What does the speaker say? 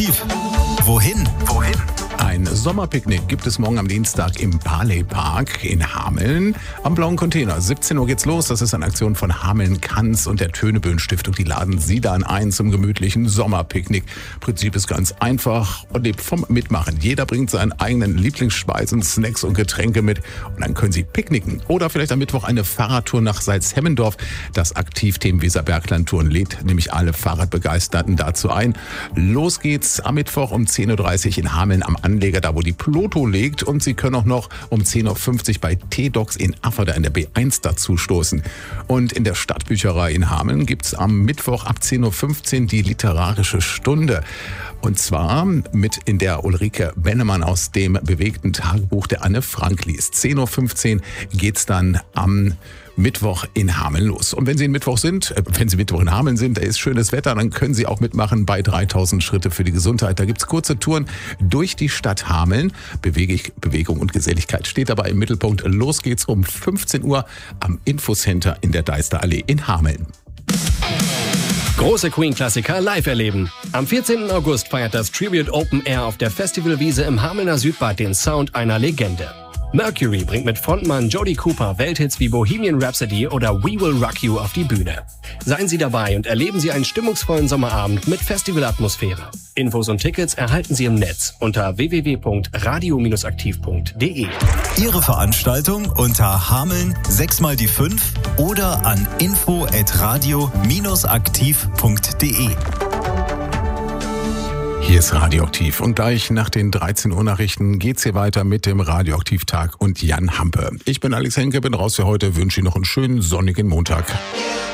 Wohin? Ein Sommerpicknick gibt es morgen am Dienstag im Parley Park in Hameln am Blauen Container. 17 Uhr geht's los. Das ist eine Aktion von Hameln-Kanz und der Töneböen Stiftung. Die laden Sie dann ein zum gemütlichen Sommerpicknick. Prinzip ist ganz einfach und lebt vom Mitmachen. Jeder bringt seinen eigenen Lieblingsspeisen, Snacks und Getränke mit und dann können Sie picknicken. Oder vielleicht am Mittwoch eine Fahrradtour nach Salzhemmendorf. Das Aktivteam Weserbergland-Touren lädt nämlich alle Fahrradbegeisterten dazu ein. Los geht's am Mittwoch um 10.30 Uhr in Hameln am Anleger, da wo die Ploto liegt. Und Sie können auch noch um 10.50 Uhr bei T-Docs in Afferda in der B1 dazu stoßen. Und in der Stadtbücherei in Hameln gibt's am Mittwoch ab 10.15 Uhr die literarische Stunde. Und zwar in der Ulrike Bennemann aus dem bewegten Tagebuch der Anne Frank liest. 10.15 Uhr geht's dann am Mittwoch in Hameln los. Und wenn Sie Mittwoch in Hameln sind, da ist schönes Wetter, dann können Sie auch mitmachen bei 3000 Schritte für die Gesundheit. Da gibt's kurze Touren durch die Stadt Hameln. Bewegung und Geselligkeit steht dabei im Mittelpunkt. Los geht's um 15 Uhr am Infocenter in der Deisterallee in Hameln. Große Queen-Klassiker live erleben. Am 14. August feiert das Tribute Open Air auf der Festivalwiese im Hamelner Südbad den Sound einer Legende. Mercury bringt mit Frontmann Jody Cooper Welthits wie Bohemian Rhapsody oder We Will Rock You auf die Bühne. Seien Sie dabei und erleben Sie einen stimmungsvollen Sommerabend mit Festivalatmosphäre. Infos und Tickets erhalten Sie im Netz unter www.radio-aktiv.de. Ihre Veranstaltung unter Hameln 6x5 oder an info@radio-aktiv.de. Hier ist Radioaktiv und gleich nach den 13 Uhr Nachrichten geht's hier weiter mit dem Radioaktiv-Tag und Jan Hampe. Ich bin Alex Henke, bin raus für heute, wünsche Ihnen noch einen schönen sonnigen Montag.